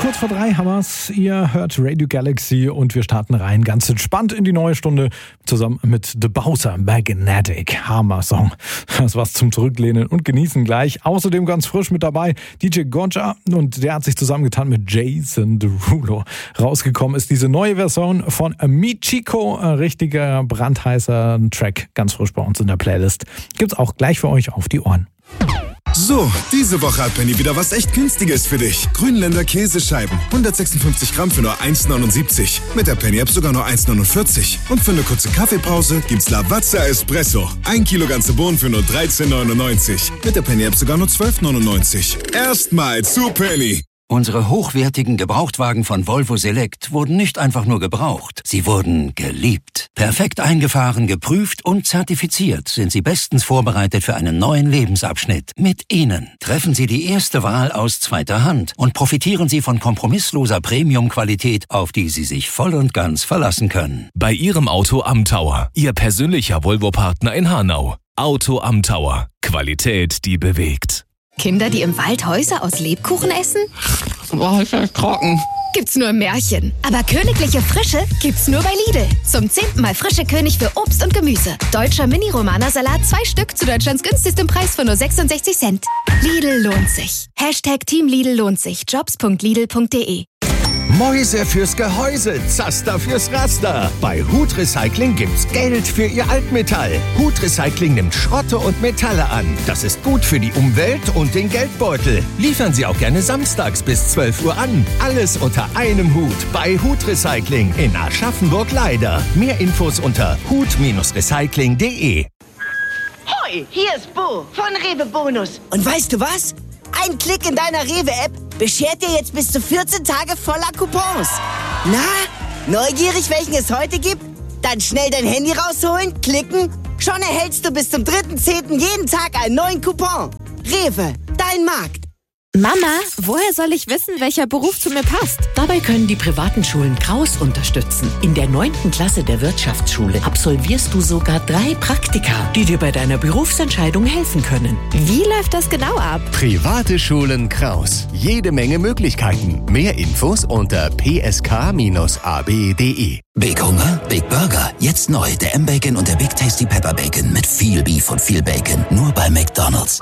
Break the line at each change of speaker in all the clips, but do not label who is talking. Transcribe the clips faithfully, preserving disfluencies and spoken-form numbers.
Kurz vor drei haben wir's. Ihr hört Radio Galaxy und wir starten rein ganz entspannt in die neue Stunde zusammen mit The Bowser Magnetic. Hammer-Song. Das war's zum Zurücklehnen und Genießen gleich. Außerdem ganz frisch mit dabei D J Gotcha und der hat sich zusammengetan mit Jason Derulo. Rausgekommen ist diese neue Version von Michiko. Ein richtiger brandheißer Track. Ganz frisch bei uns in der Playlist. Gibt's auch gleich für euch auf die Ohren.
So, diese Woche hat Penny wieder was echt Günstiges für dich. Grünländer Käsescheiben. hundertsechsundfünfzig Gramm für nur eins neunundsiebzig. Mit der Penny-App sogar nur eins neunundvierzig. Und für eine kurze Kaffeepause gibt's Lavazza Espresso. Ein Kilo ganze Bohnen für nur dreizehn neunundneunzig. Mit der Penny-App sogar nur zwölf neunundneunzig. Erstmal zu Penny.
Unsere hochwertigen Gebrauchtwagen von Volvo Select wurden nicht einfach nur gebraucht, sie wurden geliebt. Perfekt eingefahren, geprüft und zertifiziert sind sie bestens vorbereitet für einen neuen Lebensabschnitt. Mit ihnen treffen Sie die erste Wahl aus zweiter Hand und profitieren Sie von kompromissloser Premium-Qualität, auf die Sie sich voll und ganz verlassen können.
Bei Ihrem Auto am Tower, Ihr persönlicher Volvo-Partner in Hanau. Auto am Tower. Qualität, die bewegt.
Kinder, die im Wald Häuser aus Lebkuchen essen?
Boah, ist das trocken.
Gibt's nur im Märchen. Aber königliche Frische gibt's nur bei Lidl. Zum zehnten Mal frische König für Obst und Gemüse. Deutscher Mini-Romana-Salat, zwei Stück zu Deutschlands günstigstem Preis von nur sechsundsechzig Cent. Lidl lohnt sich. Hashtag Team Lidl lohnt sich. Jobs punkt lidl punkt de.
Mäuse fürs Gehäuse, Zaster fürs Raster. Bei Hut Recycling gibt's Geld für Ihr Altmetall. Hut Recycling nimmt Schrotte und Metalle an. Das ist gut für die Umwelt und den Geldbeutel. Liefern Sie auch gerne samstags bis zwölf Uhr an. Alles unter einem Hut bei Hut Recycling in Aschaffenburg-Leider. Mehr Infos unter hut Recycling punkt de.
Hoi, hier ist Bo von Rewe Bonus. Und weißt du was? Ein Klick in deiner Rewe-App beschert dir jetzt bis zu vierzehn Tage voller Coupons. Na, neugierig, welchen es heute gibt? Dann schnell dein Handy rausholen, klicken. Schon erhältst du bis zum dritten zehnten jeden Tag einen neuen Coupon. Rewe, dein Markt.
Mama, woher soll ich wissen, welcher Beruf zu mir passt?
Dabei können die privaten Schulen Kraus unterstützen. In der neunten Klasse der Wirtschaftsschule absolvierst du sogar drei Praktika, die dir bei deiner Berufsentscheidung helfen können.
Wie läuft das genau ab?
Private Schulen Kraus. Jede Menge Möglichkeiten. Mehr Infos unter p s k bindestrich a b punkt de.
Big Hunger, Big Burger. Jetzt neu der M-Bacon und der Big Tasty Pepper Bacon mit viel Beef und viel Bacon. Nur bei McDonald's.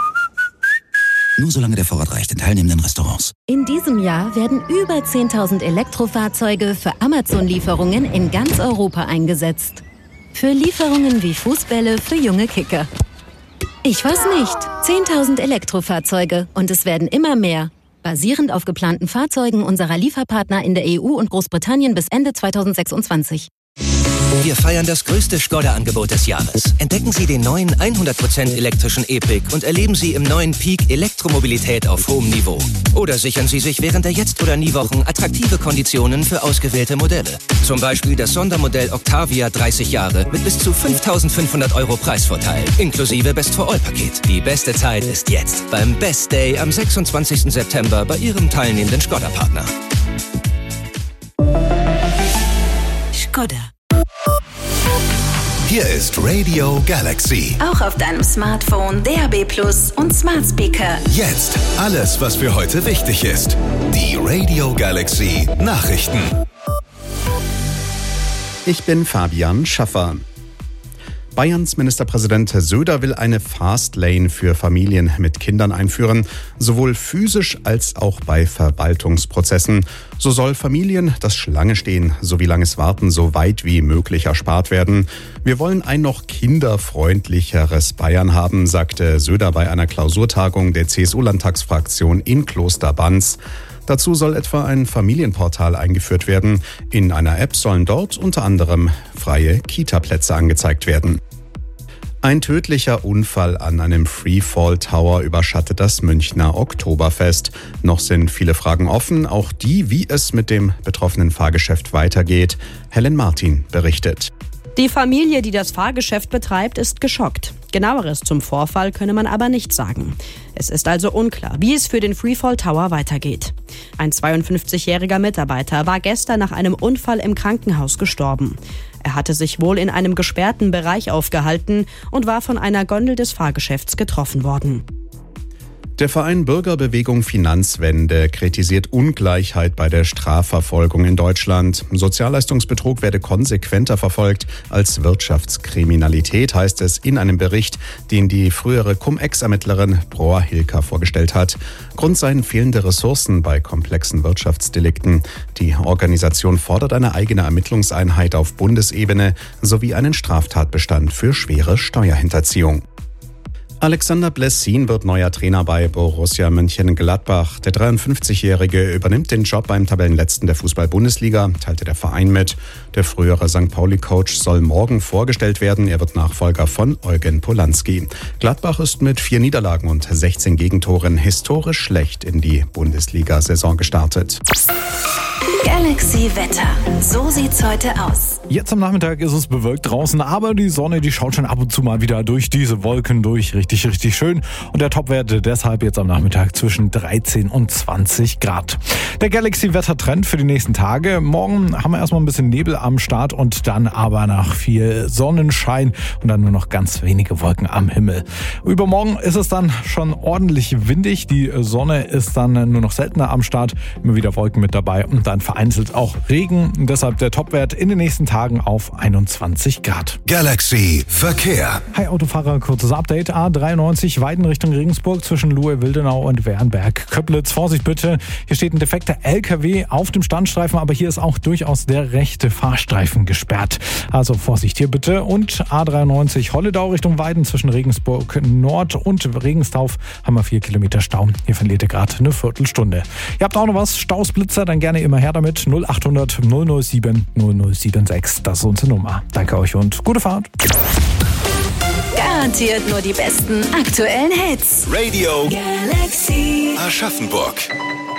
Nur solange der Vorrat reicht in teilnehmenden Restaurants.
In diesem Jahr werden über zehntausend Elektrofahrzeuge für Amazon-Lieferungen in ganz Europa eingesetzt. Für Lieferungen wie Fußbälle für junge Kicker. Ich weiß nicht. zehntausend Elektrofahrzeuge und es werden immer mehr. Basierend auf geplanten Fahrzeugen unserer Lieferpartner in der E U und Großbritannien bis Ende zweitausendsechsundzwanzig.
Wir feiern das größte Skoda-Angebot des Jahres. Entdecken Sie den neuen hundert Prozent elektrischen E-Pick und erleben Sie im neuen Peak Elektromobilität auf hohem Niveau. Oder sichern Sie sich während der Jetzt- oder Nie-Wochen attraktive Konditionen für ausgewählte Modelle. Zum Beispiel das Sondermodell Octavia dreißig Jahre mit bis zu fünftausendfünfhundert Euro Preisvorteil, inklusive Best-for-All-Paket. Die beste Zeit ist jetzt beim Best Day am sechsundzwanzigsten September bei Ihrem teilnehmenden Skoda-Partner.
Skoda.
Hier ist Radio Galaxy.
Auch auf deinem Smartphone, D A B Plus und Smart Speaker.
Jetzt alles, was für heute wichtig ist. Die Radio Galaxy Nachrichten.
Ich bin Fabian Schaffer. Bayerns Ministerpräsident Söder will eine Fastlane für Familien mit Kindern einführen, sowohl physisch als auch bei Verwaltungsprozessen. So soll Familien das Schlange-Stehen sowie langes Warten so weit wie möglich erspart werden. Wir wollen ein noch kinderfreundlicheres Bayern haben, sagte Söder bei einer Klausurtagung der C S U-Landtagsfraktion in Klosterbanz. Dazu soll etwa ein Familienportal eingeführt werden. In einer App sollen dort unter anderem freie Kita-Plätze angezeigt werden. Ein tödlicher Unfall an einem Freefall Tower überschattet das Münchner Oktoberfest. Noch sind viele Fragen offen, auch die, wie es mit dem betroffenen Fahrgeschäft weitergeht. Helen Martin berichtet.
Die Familie, die das Fahrgeschäft betreibt, ist geschockt. Genaueres zum Vorfall könne man aber nicht sagen. Es ist also unklar, wie es für den Freefall Tower weitergeht. Ein zweiundfünfzigjähriger Mitarbeiter war gestern nach einem Unfall im Krankenhaus gestorben. Er hatte sich wohl in einem gesperrten Bereich aufgehalten und war von einer Gondel des Fahrgeschäfts getroffen worden.
Der Verein Bürgerbewegung Finanzwende kritisiert Ungleichheit bei der Strafverfolgung in Deutschland. Sozialleistungsbetrug werde konsequenter verfolgt als Wirtschaftskriminalität, heißt es in einem Bericht, den die frühere Cum-Ex-Ermittlerin Bror Hilker vorgestellt hat. Grund seien fehlende Ressourcen bei komplexen Wirtschaftsdelikten. Die Organisation fordert eine eigene Ermittlungseinheit auf Bundesebene sowie einen Straftatbestand für schwere Steuerhinterziehung. Alexander Blessin wird neuer Trainer bei Borussia Mönchengladbach. Der dreiundfünfzigjährige übernimmt den Job beim Tabellenletzten der Fußball-Bundesliga, teilte der Verein mit. Der frühere Sankt Pauli-Coach soll morgen vorgestellt werden. Er wird Nachfolger von Eugen Polanski. Gladbach ist mit vier Niederlagen und sechzehn Gegentoren historisch schlecht in die Bundesliga-Saison gestartet.
Galaxy Wetter. So sieht's heute aus.
Jetzt am Nachmittag ist es bewölkt draußen, aber die Sonne, die schaut schon ab und zu mal wieder durch diese Wolken durch. Richtig, richtig schön. Und der Topwert deshalb jetzt am Nachmittag zwischen dreizehn und zwanzig Grad. Der Galaxy-Wettertrend für die nächsten Tage. Morgen haben wir erstmal ein bisschen Nebel am Start und dann aber nach viel Sonnenschein und dann nur noch ganz wenige Wolken am Himmel. Übermorgen ist es dann schon ordentlich windig. Die Sonne ist dann nur noch seltener am Start. Immer wieder Wolken mit dabei und dann vereinzelt auch Regen. Und deshalb der Topwert in den nächsten Tagen auf einundzwanzig Grad.
Galaxy Verkehr.
Hi Autofahrer, kurzes Update. A dreiundneunzig Weiden Richtung Regensburg zwischen Luhe-Wildenau und Wernberg-Köplitz. Vorsicht bitte, hier steht ein defekter L K W auf dem Standstreifen, aber hier ist auch durchaus der rechte Fahrstreifen gesperrt. Also Vorsicht hier bitte. Und A dreiundneunzig Holledau Richtung Weiden zwischen Regensburg Nord und Regenstauf haben wir vier Kilometer Stau. Hier verliert ihr gerade eine Viertelstunde. Ihr habt auch noch was, Stausblitzer, dann gerne immer her damit. null achthundert null null sieben null null sieben sechs, das ist unsere Nummer. Danke euch und gute Fahrt.
Garantiert nur die besten aktuellen Hits.
Radio
Galaxy
Aschaffenburg.